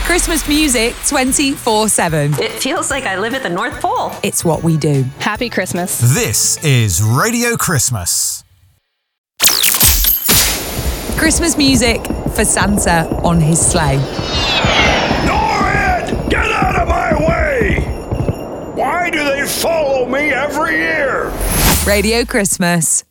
Christmas music 24/7. It feels like I live at the North Pole. It's what we do. Happy Christmas. This is Radio Christmas. Christmas music for Santa on his sleigh. Norrid! Get out of my way! Why do they follow me every year? Radio Christmas.